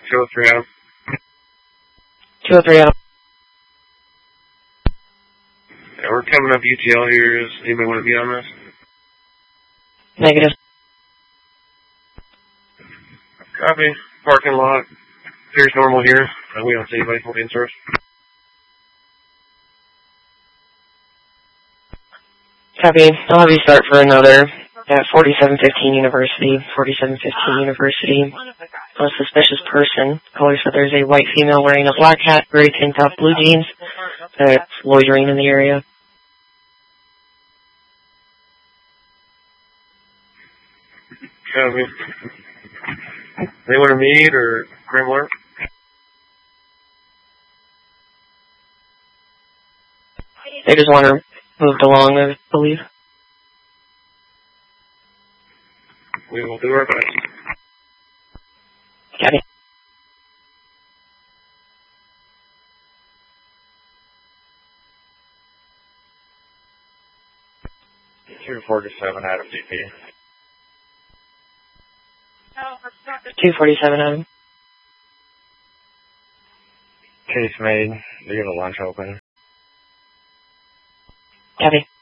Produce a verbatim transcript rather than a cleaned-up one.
two oh three Adam. two oh three Adam. Yeah, we're coming up U T L here. Does anybody want to be on this? Negative. Copy. Parking lot. Appears normal here. Uh, we don't see anybody for the in-source. Copy. I'll have you start for another at forty-seven fifteen University. forty-seven fifteen University. A suspicious person. Caller said there's a white female wearing a black hat, gray tank top, blue jeans. That's loitering in the area. Copy. They want to meet or Grim Alert? They just want her moved along, I believe. We will do our best. Copy. two forty-seven Adam D P. two forty-seven Adam. Case made. They got a lunch open. Copy.